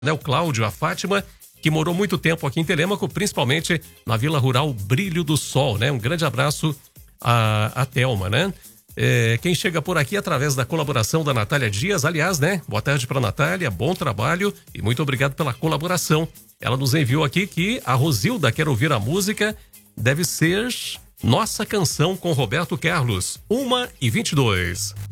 né? O Cláudio, a Fátima, que morou muito tempo aqui em Telêmaco, principalmente na Vila Rural Brilho do Sol, né? Um grande abraço a Thelma, né? Quem chega por aqui através da colaboração da Natália Dias, aliás, né? Boa tarde para Natália, bom trabalho e muito obrigado pela colaboração. Ela nos enviou aqui que a Rosilda quer ouvir a música, deve ser Nossa Canção com Roberto Carlos, 1h22.